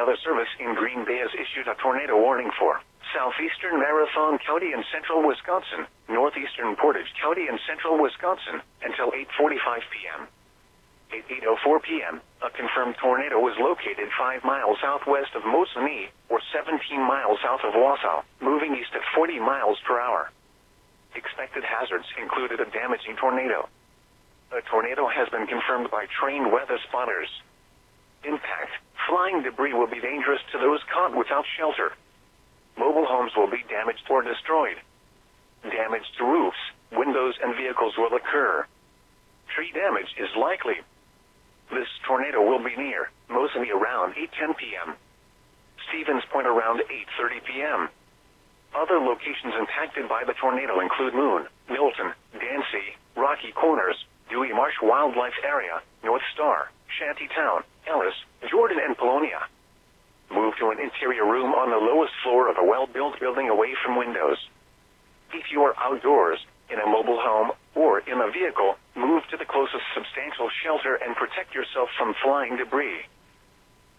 Weather Service in Green Bay has issued a tornado warning for southeastern Marathon County and central Wisconsin, northeastern Portage County and central Wisconsin, until 8:45 p.m. At 8:04 p.m., a confirmed tornado was located 5 miles southwest of Mosinee, or 17 miles south of Wausau, moving east at 40 miles per hour. Expected hazards included a damaging tornado. A tornado has been confirmed by trained weather spotters. Impact: flying debris will be dangerous to those caught without shelter. Mobile homes will be damaged or destroyed. Damage to roofs, windows, and vehicles will occur. Tree damage is likely. This tornado will be near Mosinee around 8:10 p.m. Stevens Point around 8:30 p.m. Other locations impacted by the tornado include Moon, Milton, Dancy, Rocky Corners, Dewey Marsh Wildlife Area, North Star, Shantytown, Ellis, Jordan, and Polonia. Move to an interior room on the lowest floor of a well-built building away from windows. If you are outdoors, in a mobile home, or in a vehicle, move to the closest substantial shelter and protect yourself from flying debris.